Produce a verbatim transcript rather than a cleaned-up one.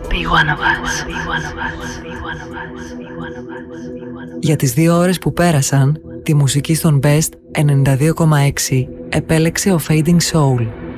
Για τις δύο ώρες που πέρασαν, τη μουσική στον Best ενενήντα δύο κόμμα έξι επέλεξε ο Fading Soul.